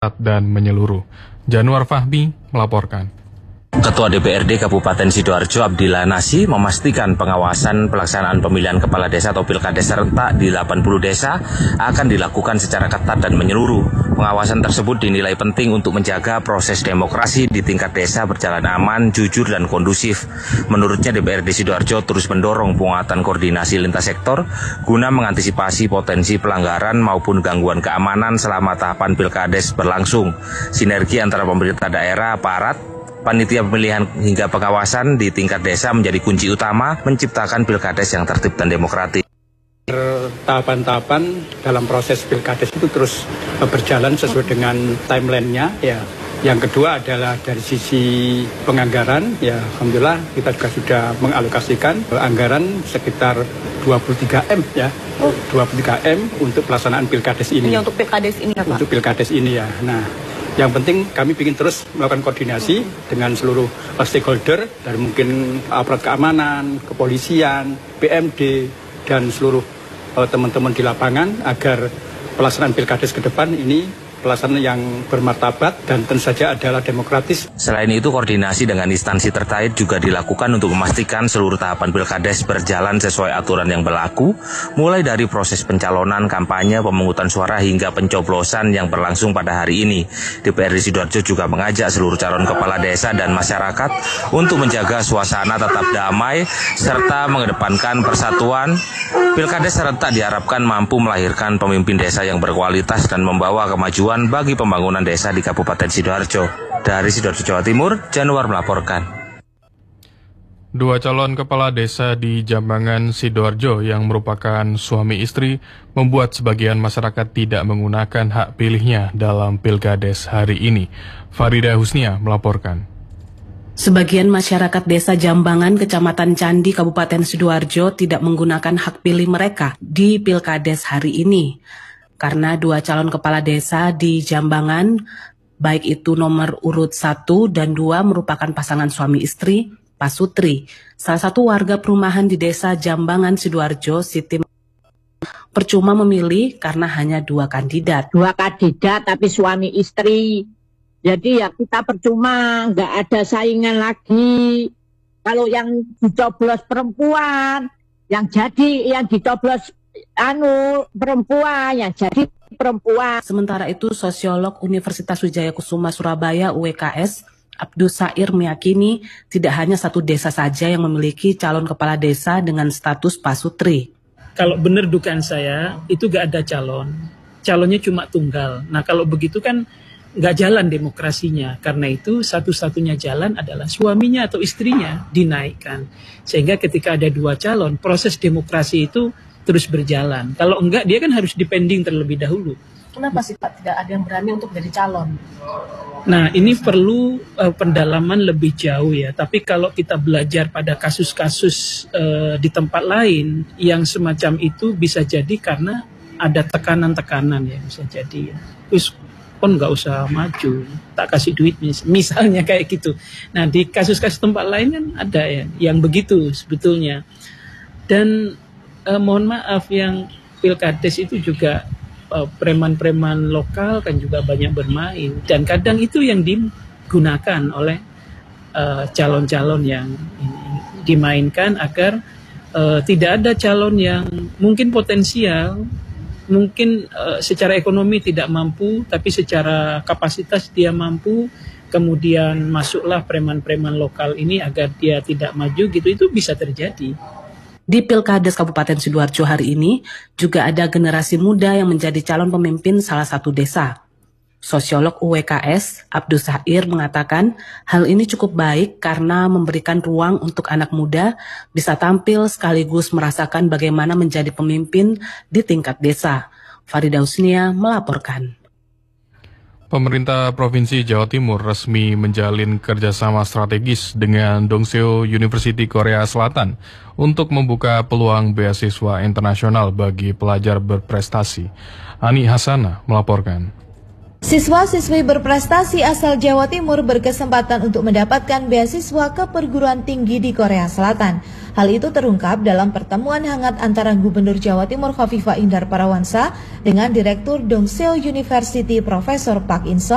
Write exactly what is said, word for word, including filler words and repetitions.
ketat dan menyeluruh. Januar Fahmi melaporkan. Ketua D P R D Kabupaten Sidoarjo Abdillah Nasi memastikan pengawasan pelaksanaan pemilihan kepala desa atau pilkades serentak di delapan puluh desa akan dilakukan secara ketat dan menyeluruh. Pengawasan tersebut dinilai penting untuk menjaga proses demokrasi di tingkat desa berjalan aman, jujur, dan kondusif. Menurutnya D P R D Sidoarjo terus mendorong penguatan koordinasi lintas sektor guna mengantisipasi potensi pelanggaran maupun gangguan keamanan selama tahapan pilkades berlangsung. Sinergi antara pemerintah daerah, aparat, panitia pemilihan hingga pengawasan di tingkat desa menjadi kunci utama menciptakan pilkades yang tertib dan demokratis. Tahapan-tahapan dalam proses pilkades itu terus berjalan sesuai dengan timelinenya. Ya, yang kedua adalah dari sisi penganggaran. Ya, alhamdulillah kita juga sudah mengalokasikan anggaran sekitar dua puluh tiga M ya, oh. dua puluh tiga M untuk pelaksanaan pilkades ini. Ini untuk pilkades ini ya, Pak? Untuk pilkades ini ya. Nah, yang penting kami ingin terus melakukan koordinasi dengan seluruh stakeholder dari mungkin aparat keamanan, kepolisian, B M D, dan seluruh teman-teman uh, di lapangan agar pelaksanaan pilkades ke depan ini pelaksanaan yang bermartabat dan tentu saja adalah demokratis. Selain itu, koordinasi dengan instansi terkait juga dilakukan untuk memastikan seluruh tahapan pilkades berjalan sesuai aturan yang berlaku, mulai dari proses pencalonan, kampanye, pemungutan suara hingga pencoblosan yang berlangsung pada hari ini. D P R D Sidoarjo juga mengajak seluruh calon kepala desa dan masyarakat untuk menjaga suasana tetap damai serta mengedepankan persatuan. Pilkades serentak diharapkan mampu melahirkan pemimpin desa yang berkualitas dan membawa kemajuan bagi pembangunan desa di Kabupaten Sidoarjo. Dari Sidoarjo, Jawa Timur, Januar melaporkan. Dua calon kepala desa di Jambangan, Sidoarjo yang merupakan suami istri membuat sebagian masyarakat tidak menggunakan hak pilihnya dalam pilkades hari ini. Farida Husnia melaporkan. Sebagian masyarakat desa Jambangan, Kecamatan Candi, Kabupaten Sidoarjo tidak menggunakan hak pilih mereka di pilkades hari ini. Karena dua calon kepala desa di Jambangan, baik itu nomor urut satu dan dua merupakan pasangan suami istri, Pak Sutri. Salah satu warga perumahan di desa Jambangan, Sidoarjo, Siti, percuma memilih karena hanya dua kandidat. Dua kandidat tapi suami istri. Jadi ya kita percuma, nggak ada saingan lagi. Kalau yang dicoblos perempuan, yang jadi yang dicoblos anu perempuan, yang jadi perempuan. Sementara itu, sosiolog Universitas Wijaya Kusuma Surabaya U W K S Abdul Sair meyakini tidak hanya satu desa saja yang memiliki calon kepala desa dengan status Pak Sutri. Kalau benar dugaan saya itu gak ada calon, calonnya cuma tunggal. Nah kalau begitu kan nggak jalan demokrasinya. Karena itu satu-satunya jalan adalah suaminya atau istrinya dinaikkan. Sehingga ketika ada dua calon, proses demokrasi itu terus berjalan. Kalau enggak, dia kan harus dipending terlebih dahulu. Kenapa sih Pak tidak ada yang berani untuk jadi calon? Nah ini perlu uh, pendalaman lebih jauh ya. Tapi kalau kita belajar pada kasus-kasus uh, di tempat lain yang semacam itu bisa jadi karena ada tekanan-tekanan ya, bisa jadi ya. Terus pun nggak usah maju, tak kasih duit misalnya kayak gitu. Nah di kasus-kasus tempat lain kan ada ya yang begitu sebetulnya. Dan eh, mohon maaf yang pilkades itu juga eh, preman-preman lokal kan juga banyak bermain. Dan kadang itu yang digunakan oleh eh, calon-calon yang ini, dimainkan agar eh, tidak ada calon yang mungkin potensial, mungkin uh, secara ekonomi tidak mampu, tapi secara kapasitas dia mampu, kemudian masuklah preman-preman lokal ini agar dia tidak maju gitu, itu bisa terjadi. Di Pilkades Kabupaten Sidoarjo hari ini juga ada generasi muda yang menjadi calon pemimpin salah satu desa. Sosiolog U W K S Abdul Sair mengatakan hal ini cukup baik karena memberikan ruang untuk anak muda bisa tampil sekaligus merasakan bagaimana menjadi pemimpin di tingkat desa. Farida Husnia melaporkan. Pemerintah Provinsi Jawa Timur resmi menjalin kerjasama strategis dengan Dongseo University Korea Selatan untuk membuka peluang beasiswa internasional bagi pelajar berprestasi. Ani Hasana melaporkan. Siswa-siswi berprestasi asal Jawa Timur berkesempatan untuk mendapatkan beasiswa ke perguruan tinggi di Korea Selatan. Hal itu terungkap dalam pertemuan hangat antara Gubernur Jawa Timur Khofifah Indar Parawansa dengan Direktur Dongseo University Profesor Park In-seo